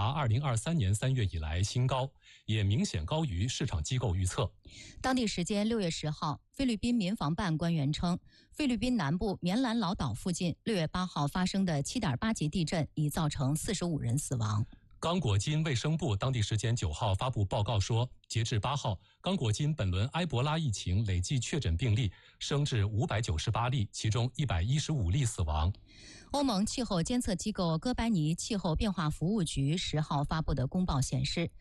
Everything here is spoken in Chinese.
达2023年3月以来新高，也明显高于市场机构预测。 当地时间6月10号，菲律宾民防办官员称，菲律宾南部棉兰老岛附近6月8号发生的7.8级地震已造成45人死亡。 刚果金卫生部当地时间9号发布报告说，截至8号，刚果金本轮埃博拉疫情累计确诊病例升至598例，其中115例死亡。 欧盟气候监测机构哥白尼气候变化服务局10号发布的公报显示，